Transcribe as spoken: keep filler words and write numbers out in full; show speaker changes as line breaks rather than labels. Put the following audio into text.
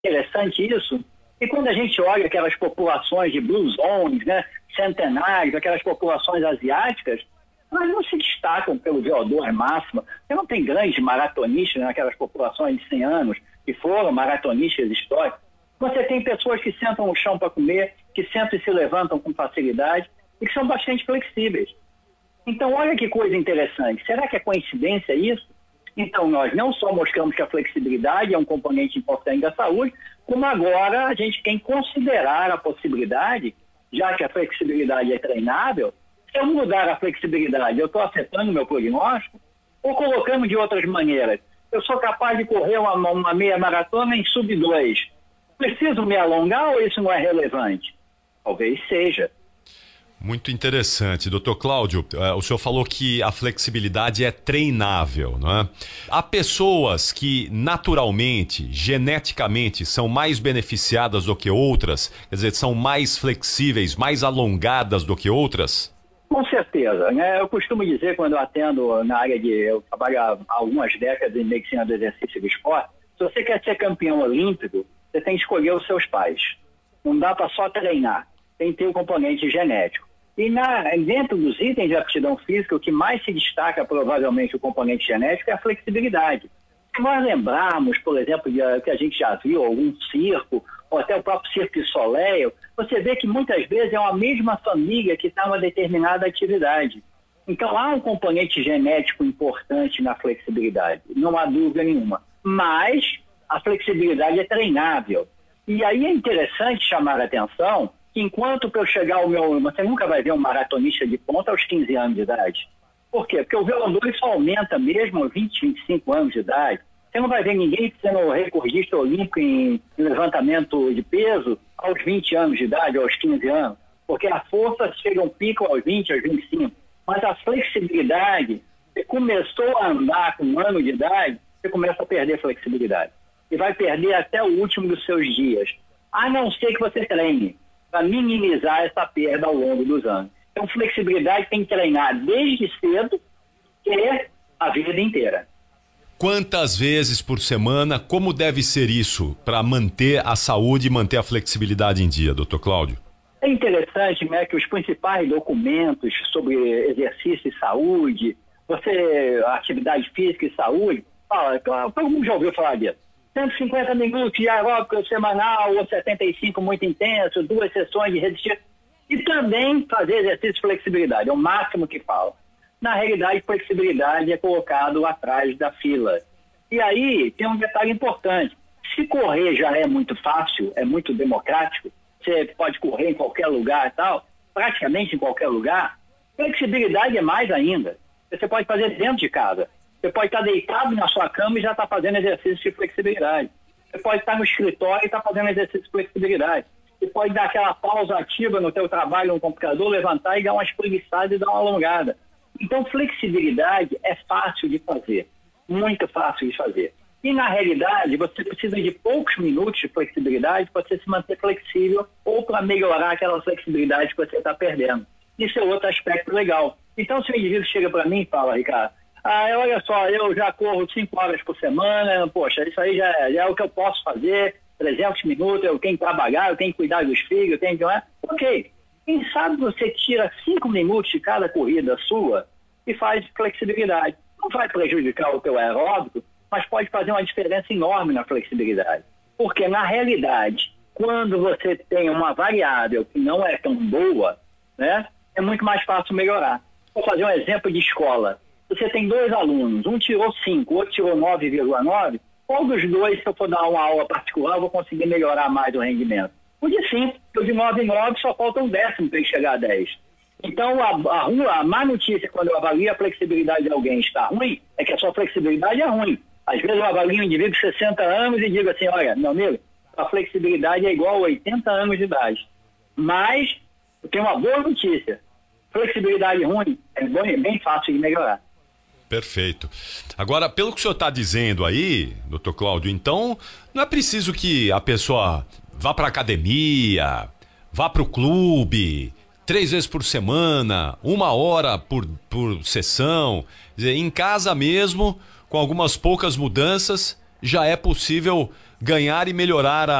interessante isso? E quando a gente olha aquelas populações de blue zones, né, centenários, aquelas populações asiáticas, elas não se destacam pelo V O dois máximo. Você não tem grandes maratonistas naquelas populações de cem anos, que foram maratonistas históricos. Você tem pessoas que sentam no chão para comer, que sentam e se levantam com facilidade e que são bastante flexíveis. Então, olha que coisa interessante. Será que é coincidência isso? Então, nós não só mostramos que a flexibilidade é um componente importante da saúde, como agora a gente tem que considerar a possibilidade, já que a flexibilidade é treinável, se eu mudar a flexibilidade, eu estou afetando o meu prognóstico? Ou colocando de outras maneiras? Eu sou capaz de correr uma, uma meia maratona em sub dois. Preciso me alongar ou isso não é relevante? Talvez seja.
Muito interessante, doutor Cláudio. O senhor falou que a flexibilidade é treinável, não é? Há pessoas que naturalmente, geneticamente, são mais beneficiadas do que outras, quer dizer, são mais flexíveis, mais alongadas do que outras?
Com certeza, né? Eu costumo dizer, quando eu atendo na área de... Eu trabalho há algumas décadas em medicina do exercício e do esporte. Se você quer ser campeão olímpico, você tem que escolher os seus pais. Não dá para só treinar. Tem que ter o componente genético. E na, dentro dos itens de aptidão física, o que mais se destaca, provavelmente, o componente genético é a flexibilidade. Se nós lembrarmos, por exemplo, de, que a gente já viu algum circo, ou até o próprio Cirque du Soleil, você vê que muitas vezes é uma mesma família que está em uma determinada atividade. Então há um componente genético importante na flexibilidade, não há dúvida nenhuma. Mas a flexibilidade é treinável. E aí é interessante chamar a atenção que enquanto para eu chegar ao meu... Você nunca vai ver um maratonista de ponta aos quinze anos de idade. Por quê? Porque o V O dois só aumenta mesmo aos vinte, vinte e cinco anos de idade. Você não vai ver ninguém sendo recordista olímpico em levantamento de peso aos vinte anos de idade, aos quinze anos. Porque a força chega a um pico aos vinte, aos vinte e cinco. Mas a flexibilidade, você começou a andar com um ano de idade, você começa a perder flexibilidade. E vai perder até o último dos seus dias. A não ser que você treine para minimizar essa perda ao longo dos anos. Então, flexibilidade tem que treinar desde cedo e a vida inteira.
Quantas vezes por semana, como deve ser isso para manter a saúde e manter a flexibilidade em dia, doutor Cláudio?
É interessante, né, que os principais documentos sobre exercício e saúde, você, atividade física e saúde, fala, todo mundo já ouviu falar disso. cento e cinquenta minutos de aeróbico semanal ou setenta e cinco muito intenso, duas sessões de resistência. E também fazer exercício de flexibilidade, é o máximo que fala. Na realidade, flexibilidade é colocado atrás da fila. E aí tem um detalhe importante. Se correr já é muito fácil, é muito democrático, você pode correr em qualquer lugar e tal, praticamente em qualquer lugar, flexibilidade é mais ainda. Você pode fazer dentro de casa. Você pode estar deitado na sua cama e já está fazendo exercício de flexibilidade. Você pode estar no escritório e estar fazendo exercício de flexibilidade. Você pode dar aquela pausa ativa no teu trabalho no computador, levantar e dar uma espreguiçada e dar uma alongada. Então, flexibilidade é fácil de fazer, muito fácil de fazer. E, na realidade, você precisa de poucos minutos de flexibilidade para você se manter flexível ou para melhorar aquela flexibilidade que você está perdendo. Isso é outro aspecto legal. Então, se o indivíduo chega para mim e fala, Ricardo, ah, olha só, eu já corro cinco horas por semana, poxa, isso aí já é, já é o que eu posso fazer, trezentos minutos, eu tenho que trabalhar, eu tenho que cuidar dos filhos, eu tenho que... Ok, quem sabe você tira cinco minutos de cada corrida sua e faz flexibilidade. Não vai prejudicar o teu aeróbico, mas pode fazer uma diferença enorme na flexibilidade. Porque, na realidade, quando você tem uma variável que não é tão boa, né, é muito mais fácil melhorar. Vou fazer um exemplo de escola. Você tem dois alunos, um tirou cinco, o outro tirou nove vírgula nove, qual dos dois, se eu for dar uma aula particular, eu vou conseguir melhorar mais o rendimento? O de cinco, o de nove vírgula nove só falta um décimo para ele chegar a dez. Então, a, a, a má notícia quando eu avalio a flexibilidade de alguém está ruim, é que a sua flexibilidade é ruim. Às vezes eu avalio um indivíduo de sessenta anos e digo assim, olha, meu amigo, a flexibilidade é igual a oitenta anos de idade. Mas, eu tenho uma boa notícia, flexibilidade ruim é bem, bem fácil de melhorar.
Perfeito. Agora, pelo que o senhor está dizendo aí, doutor Cláudio, então não é preciso que a pessoa vá para a academia, vá para o clube, três vezes por semana, uma hora por, por sessão. Quer dizer, em casa mesmo, com algumas poucas mudanças, já é possível ganhar e melhorar a